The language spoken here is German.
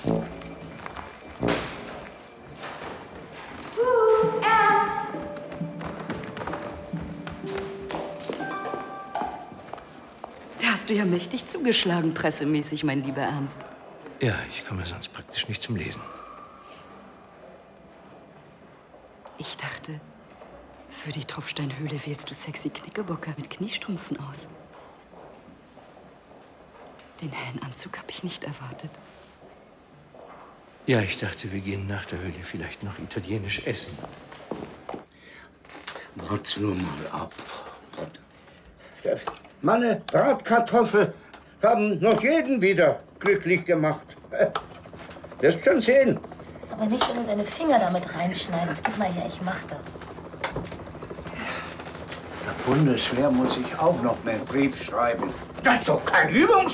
Ernst! Da hast du ja mächtig zugeschlagen, pressemäßig, mein lieber Ernst. Ja, ich komme sonst praktisch nicht zum Lesen. Ich dachte, für die Tropfsteinhöhle wählst du sexy Knickerbocker mit Kniestrümpfen aus. Den hellen Anzug habe ich nicht erwartet. Ja, ich dachte, wir gehen nach der Höhle vielleicht noch italienisch essen. Wart's nur mal ab. Meine Bratkartoffel haben noch jeden wieder glücklich gemacht. Wirst schon sehen. Aber nicht, wenn du deine Finger damit reinschneidest. Gib mal her, ich mach das. Der Bundeswehr muss ich auch noch einen Brief schreiben. Das ist doch kein